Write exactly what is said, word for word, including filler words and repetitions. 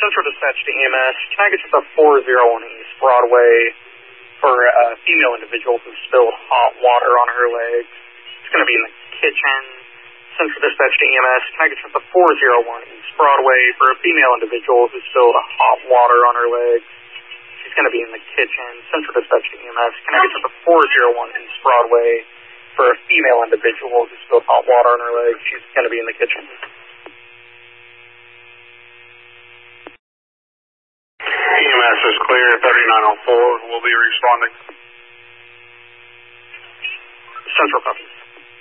Central Dispatch to E M S. Can I get to the four oh one East Broadway for a female individual who spilled hot water on her legs? It's going to be in the kitchen. Central Dispatch to E M S. Can I get to the four oh one East Broadway for a female individual who spilled hot water on her legs? She's going to be in the kitchen. Central Dispatch to E M S. Can I get to the four oh one East Broadway for a female individual who spilled hot water on her legs? She's going to be in the kitchen. E M S is clear, thirty-nine oh four. We'll be responding. Central copy.